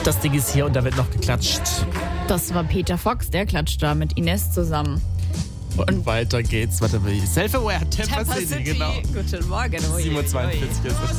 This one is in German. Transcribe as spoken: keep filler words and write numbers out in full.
Das Ding ist hier und da wird noch geklatscht. Das war Peter Fox, der klatscht da mit Ines zusammen. Und, und weiter geht's. Warte mal. Self-Aware, Tampa, Tampa City, City, genau. Guten Morgen. Ui, siebenundzwanzig ui. ist es.